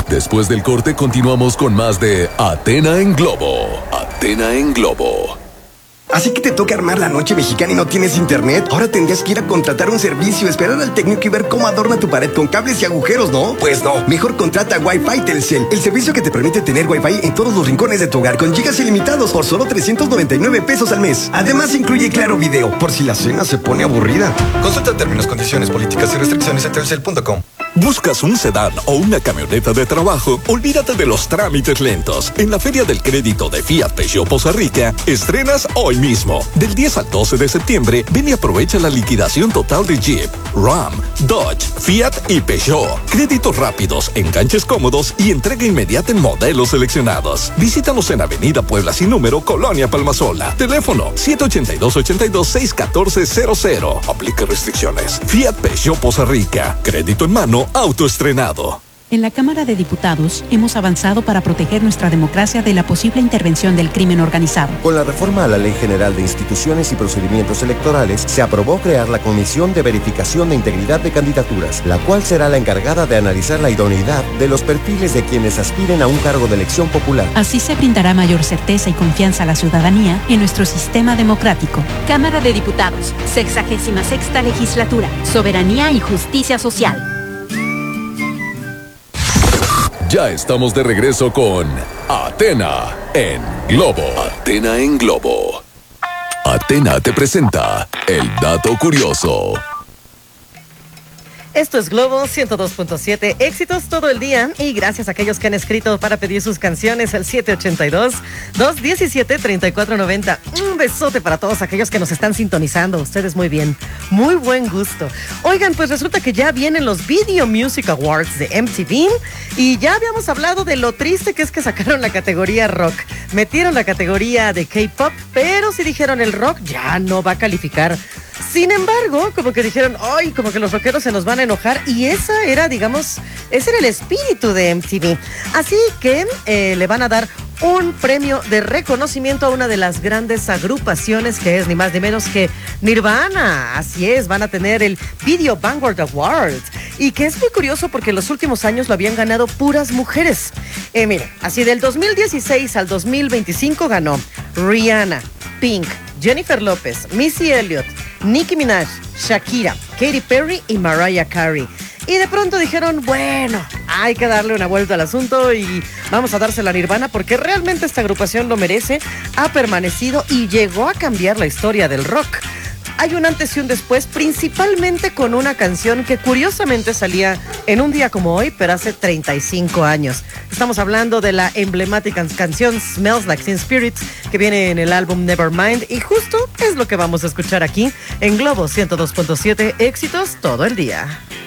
Después del corte continuamos con más de Athena en Globo. Athena en Globo. ¿Así que te toca armar la noche mexicana y no tienes internet? Ahora tendrías que ir a contratar un servicio, esperar al técnico y ver cómo adorna tu pared con cables y agujeros, ¿no? Pues no. Mejor contrata Wi-Fi Telcel, el servicio que te permite tener Wi-Fi en todos los rincones de tu hogar con gigas ilimitados por solo 399 pesos al mes. Además incluye Claro Video, por si la cena se pone aburrida. Consulta términos, condiciones, políticas y restricciones en telcel.com. ¿Buscas un sedán o una camioneta de trabajo? Olvídate de los trámites lentos. En la Feria del Crédito de Fiat Peugeot Poza Rica, estrenas hoy mismo. Del 10 al 12 de septiembre, ven y aprovecha la liquidación total de Jeep, Ram, Dodge, Fiat y Peugeot. Créditos rápidos, enganches cómodos y entrega inmediata en modelos seleccionados. Visítanos en Avenida Puebla sin número, Colonia Palmasola. Teléfono 782-82-61400. Aplica restricciones. Fiat Peugeot Poza Rica. Crédito en mano, autoestrenado. En la Cámara de Diputados hemos avanzado para proteger nuestra democracia de la posible intervención del crimen organizado. Con la reforma a la Ley General de Instituciones y Procedimientos Electorales, se aprobó crear la Comisión de Verificación de Integridad de Candidaturas, la cual será la encargada de analizar la idoneidad de los perfiles de quienes aspiren a un cargo de elección popular. Así se brindará mayor certeza y confianza a la ciudadanía en nuestro sistema democrático. Cámara de Diputados, 66ª Legislatura, Soberanía y Justicia Social. Ya estamos de regreso con Athena en Globo. Athena en Globo. Athena te presenta el dato curioso. Esto es Globo 102.7, éxitos todo el día y gracias a aquellos que han escrito para pedir sus canciones al 782-217-3490. Un besote para todos aquellos que nos están sintonizando, ustedes muy bien, muy buen gusto. Oigan, pues resulta que ya vienen los Video Music Awards de MTV y ya habíamos hablado de lo triste que es que sacaron la categoría rock, metieron la categoría de K-pop, pero si dijeron el rock ya no va a calificar. Sin embargo, como que dijeron, ay, como que los rockeros se nos van a enojar y esa era, digamos, ese era el espíritu de MTV. Así que le van a dar un premio de reconocimiento a una de las grandes agrupaciones que es ni más ni menos que Nirvana. Así es, van a tener el Video Vanguard Award y que es muy curioso porque en los últimos años lo habían ganado puras mujeres. Miren, así del 2016 al 2025 ganó Rihanna, Pink, Jennifer López, Missy Elliott, Nicki Minaj, Shakira, Katy Perry y Mariah Carey. Y de pronto dijeron, bueno, hay que darle una vuelta al asunto y vamos a dársela a Nirvana porque realmente esta agrupación lo merece, ha permanecido y llegó a cambiar la historia del rock. Hay un antes y un después, principalmente con una canción que curiosamente salía en un día como hoy, pero hace 35 años. Estamos hablando de la emblemática canción Smells Like Teen Spirit, que viene en el álbum Nevermind, y justo es lo que vamos a escuchar aquí en Globo 102.7, éxitos todo el día.